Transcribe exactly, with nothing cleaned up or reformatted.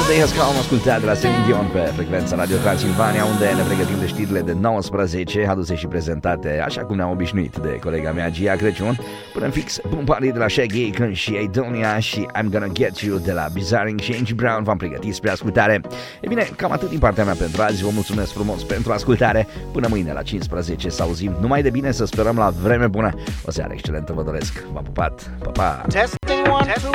Day Has Come, ascultat de la Celine Dion pe frecvența Radio Transilvania, unde ne pregătim de știrile de nouăsprezece, aduse și prezentate așa cum ne-am obișnuit de colega mea Gia Crăciun, până în fix Bumpari de la Shaggy Aiken și Aidonia și I'm Gonna Get You de la Bizarring și Angie Brown v-am pregătit spre ascultare. E bine, cam atât din partea mea pentru azi, vă mulțumesc frumos pentru ascultare, până mâine la cincisprezece să auzim numai de bine, să sperăm la vreme bună, o seară excelentă vă doresc, v-am pupat, pa, pa! Testing one, two.